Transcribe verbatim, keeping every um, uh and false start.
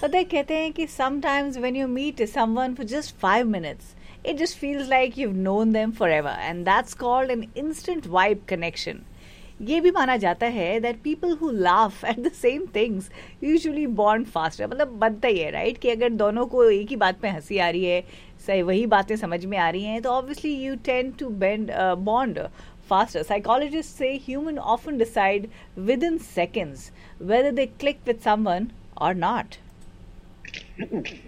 पता है कहते हैं कि sometimes when you meet someone for just five minutes, it just feels like you've known them forever, and that's called an instant vibe connection. ये भी माना जाता है that people who laugh at the same things usually bond faster. मतलब बनता ही है right कि अगर दोनों को एक ही बात पे हंसी आ रही है, सही वही बातें समझ में आ रही हैं, तो obviously you tend to bend uh, bond faster. Psychologists say humans often decide within seconds whether they click with someone or not.